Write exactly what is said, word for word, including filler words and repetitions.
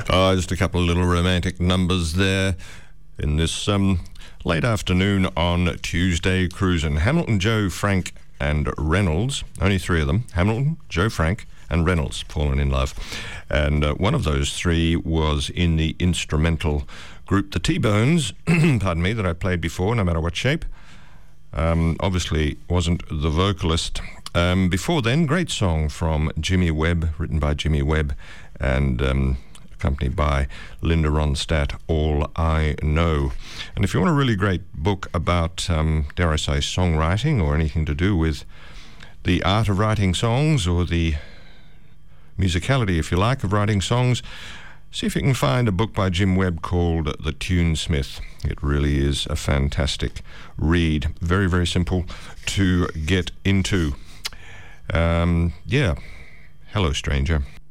Oh, just a couple of little romantic numbers there in this um, late afternoon on Tuesday cruising. Hamilton, Joe, Frank and Reynolds, only three of them. Hamilton, Joe, Frank and Reynolds, fallen in love. And uh, one of those three was in the instrumental group The T-Bones, pardon me, that I played before, No Matter What Shape. Um, obviously wasn't the vocalist. Um, before then, great song from Jimmy Webb, written by Jimmy Webb and um, accompanied by Linda Ronstadt, All I Know. And if you want a really great book about, um, dare I say, songwriting or anything to do with the art of writing songs or the musicality, if you like, of writing songs, see if you can find a book by Jim Webb called The Tunesmith. It really is a fantastic read. Very, very simple to get into. Um, yeah. Hello, stranger.